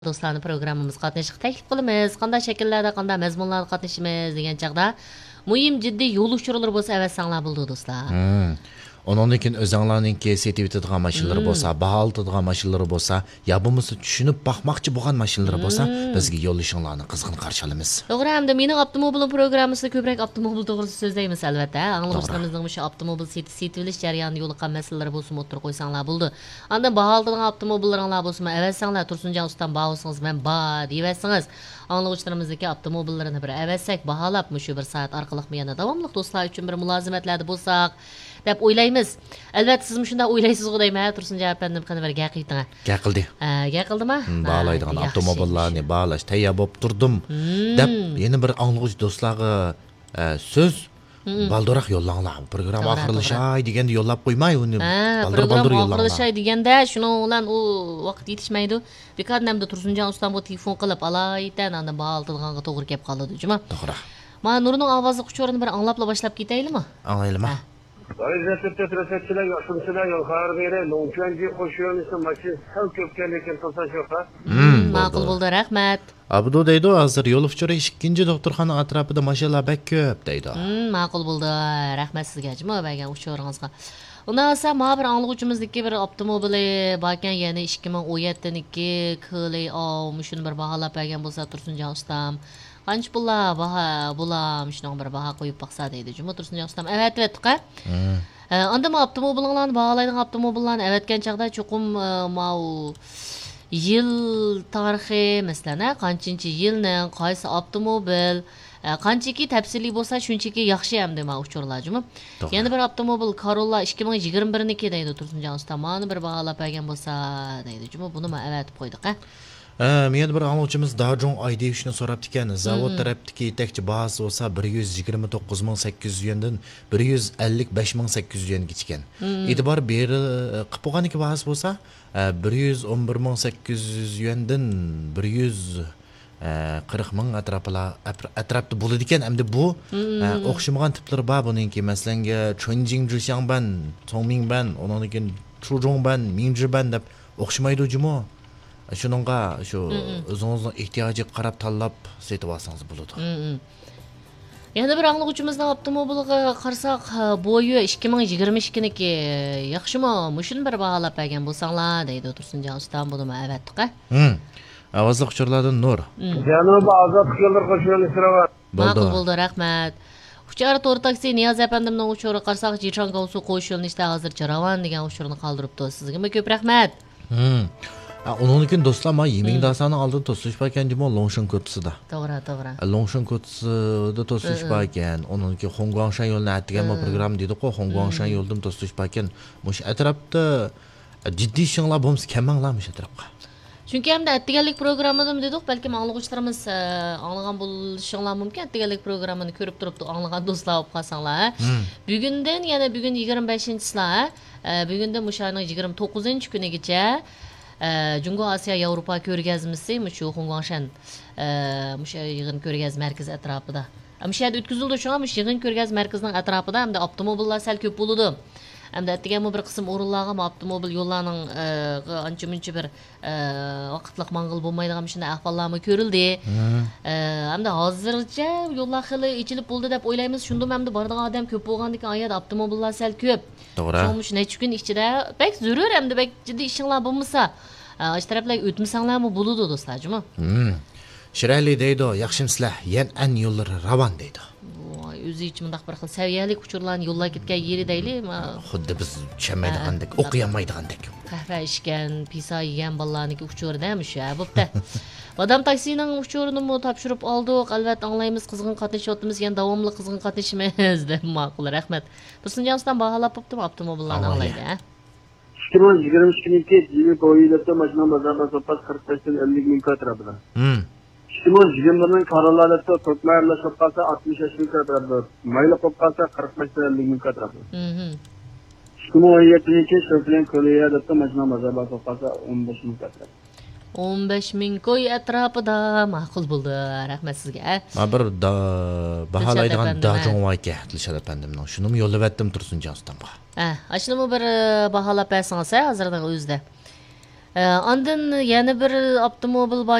Dostlarni programmamız qatnashishga taklif qilamiz. Qanday shakllarda, qanday mazmunlarda qatnashimiz degan chaqda muhim jiddiy yo'l uchurlari bo'lsa avatsanglar bo'ldi do'stlar. Ondan keyin o'zinglarninki setib etadigan mashinalar bo'lsa, baho oladigan mashinalar bo'lsa, ya bo'lmasa tushunib baxmoqchi bo'lgan mashinalar bo'lsa, bizga yo'llashinglarni qizg'in qarshi olamiz. To'g'ri, hamda mening avtomobilim programmasida ko'proq avtomobil to'g'risida so'zlaymiz albatta. Anglovchilarimizning o'sha avtomobil setilish jarayonida yo'liqqan masalalar bo'lsa, o'tirib qo'ysanglar bo'ldi. Andan baho oladigan avtomobillaringlar bo'lsa, avatsanglar Tursunjon ustam bahosingiz men ba deyversangiz, anglovchilarimizdagi avtomobillarini bir avatsak, baholab shu bir soat orqali yana davomli do'stlar uchun bir mulozimatlarda bo'lsak deb o'ylaymiz. Albatta siz shunday o'ylaysiz-ku deyman, Tursunjon apandim qani bir gap qildi. Gap qildi. Gap qildimi? Bağlaydigan avtomobillarni bağlash tayyor bo'lib turdim deb yana bir anglovchi do'stlarga so'z balduroq yo'llanglar. Program oxirlashay deganda yo'llab qo'ymay uni baldur yo'llanglar. Oxirlashay deganda shuning bilan u vaqt yetishmaydi. Bekadnamda Tursunjon ustam bu telefon qilib alaydan anda ba'altilganga to'g'ri kelib qoladi, juma. To'g'ri. Mana Nurning ovozi quchorini bir anglabla boshlab ketaylikmi? Anglaylimi? Ayrıca trafik yaxshimisilar xabar bering. Longchanji qo'shyo'nisi mashin sal ko'pkan lekin to'sash yo'q. Ma'qul bo'ldi, rahmat. Abdu deydi, hozir yo'l uchuri 2-chi doktorxona atrofida mashinalar bak ko'p deydi. Ma'qul bo'ldi, rahmat sizga, juma bergan uchuringizga. Undan so'ng ma bir anglovchimizniki bir avtomobili borkan, ya'ni 2017niki Clio shuni bir baholab bergan bo'lsa Tursunjon ustam. Qancha pullar baho bo'lam, shunday bir baho qo'yib baqsa deydi. Juma Tursunjon ustam avatvetqa. Anda avtomobillarni baholaydigan avtomobillarni avatgan chaqda cho'qim mau yil tarixi, masalan, qanchinchi yilni, qaysi avtomobil, qanchaki tafsiliy bo'lsa, shunchaki yaxshi ham dema uchurlarjimi. Yana bir avtomobil Corolla 2021niki deydi Tursunjon ustam. Mana bir baholab bergan bo'lsa deydi. Juma buni men avatib qo'ydik, Men bir anglovchimiz Dajong ID-ni so'rabdi ekan. Zavod tarafdagi yetakchi bahosi bo'lsa 129.800 yuandan 155.800 yuanga chiqqan. E'tibor berib qo'yganiki bahosi bo'lsa 111.800 yuandan 140.000 atrofda bo'ladi ekan. Endi bu o'xshamagan tiplar bor buningki. Masalan, Chongqing Zhuxiangban, Chongmingban, ondan keyin Chuzhongban, Minzhiban deb o'xshamaydi jimo. Shuningga shu o'zingizning ehtiyojiga qarab tanlab setib olsangiz bo'ladi. Yana bir anglovchimizning avtomobiliga qarasak, bo'yi 2022niki yaxshimi? Mushuni bir baholab bergan bo'lsanglar deydi Tursunjon ustam, buni men avatdiq. Ovozli quchurlardan Nur. Janubiy ozod yo'llar qo'shyo'lisilar bor. Ma'qul bo'ldi, rahmat. Uchar to'g'ri taksi Niyoz apandimning uchuri qarasak, Jichangausu qo'shyo'lni ishda hozircha ravon degan uchurni qoldiribdi. Sizga ko'p rahmat. Onun için dostlar ma yemeğin dasani aldı tosuş bakan dimo Longshan kötüsüde. To'g'ri. Longshan kötüsüde tosuş bakan. Onun için Hongguangshan yoluna atgan program dedi ko Hongguangshan yoldan tosuş bakan. Muş atrapda ciddi işler bo'lsa kamanglarmış atrapga. Chunki hamda attiganlik programmada dedik, balki anglovchilarimiz anglagan bo'lishinglar mumkin. Attiganlik programmani ko'rib turibdi, anglagan do'stlar olib qolsanglar. Bugundan yana bugun 25-sizlar, bugundan mushaning 29-kunigacha Jungo Asiya Yevropa ko'rgazmasi shu Hongguangshan yig'in ko'rgaz markazi atrofida. Shu yerda o'tkazildi, shu ham yig'in ko'rgaz markazining atrofida hamda avtomobillar sal ko'p bo'ldi. Hamda degan bir qism o'rinlarga avtomobil yo'llarining ancha-muncha bir vaqtliq mang'il bo'lmaydigan shunday ahvollarmi ko'rildi. Hamda hozircha yo'llar xili ichilib bo'ldi deb o'ylaymiz. Shunda hamda boradigan odam ko'p bo'lgandan ayat avtomobillar sal ko'p. To'g'ri. Shu necha kun ichida bek zarur hamda bek jiddiy ishinglar bo'lmasa, ish taraflarga o'tmasanglarmi bo'ladi do'stlarjimi? Shirayli deydi, yaxshimsizlar, an yo'llari ravon deydi. O'zi ichim mundaq bir xil saviyalik uchurlarni yo'llar ketgan yeri deylik. Xuddi biz tushamaydigandek, o'qiyamaydigandek. Qahva ichgan, pisa yegan bolalarniki uchurdan o'sha bo'pti. Odam taksining uchurini topshirib oldik. Albatta anglaymiz, qizg'in qatnashyapmiz, yana davomli qizg'in qatnashimiz deb ma'qul, rahmat. Tursunjon ustam baholab bo'ptimi avtomobillarni anglaydi, 2022 yili bo'yida mashina bozorida so'pas 45 dan 50 ming atrofida. 2021 Corolla'da Tokmayarla so'pasi 60 ming atrofida. Mayla so'pasi 45 dan 50 ming atrofida. 2017 Chevrolet Corolla'da mashina bozorida so'pasi 15 ming atrofida. 15 ming ko'y atrofida ma'qul bo'ldi. Rahmat sizga. Bir baholaydigan Dajong vaka Dilshod apandimning shuni yo'llab aytdim Tursunjon ustamga. Ashunimi bir baholab bersangiz hozirdan o'zida. Ondan yana bir avtomobil